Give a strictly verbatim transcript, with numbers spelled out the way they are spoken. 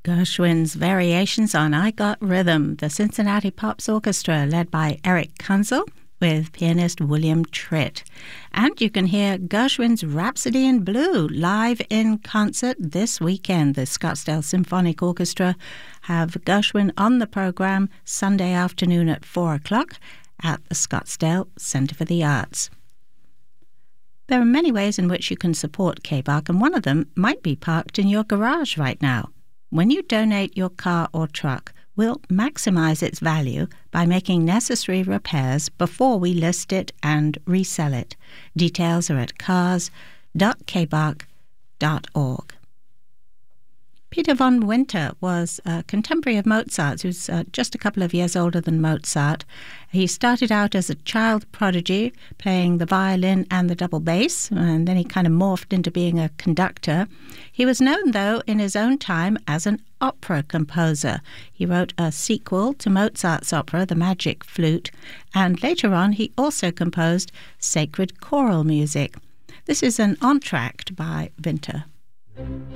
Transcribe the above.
Gershwin's variations on I Got Rhythm, the Cincinnati Pops Orchestra led by Eric Kunzel with pianist William Tritt. And you can hear Gershwin's Rhapsody in Blue live in concert this weekend. The Scottsdale Symphonic Orchestra have Gershwin on the program Sunday afternoon at four o'clock at the Scottsdale Center for the Arts. There are many ways in which you can support K B A R C, and one of them might be parked in your garage right now. When you donate your car or truck, we'll maximize its value by making necessary repairs before we list it and resell it. Details are at cars dot k b a r c dot org. Peter von Winter was a contemporary of Mozart's. He was uh, just a couple of years older than Mozart. He started out as a child prodigy, playing the violin and the double bass, and then he kind of morphed into being a conductor. He was known, though, in his own time as an opera composer. He wrote a sequel to Mozart's opera, The Magic Flute, and later on he also composed sacred choral music. This is an entr'acte by Winter.